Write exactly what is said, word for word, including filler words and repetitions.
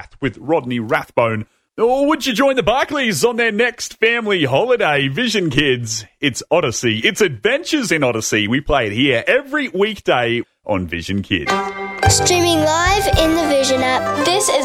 Rath with Rodney Rathbone. Or would you join the Barclays on their next family holiday? Vision Kids, it's Odyssey. It's Adventures in Odyssey. We play it here every weekday on Vision Kids. Streaming live in the Vision app. This is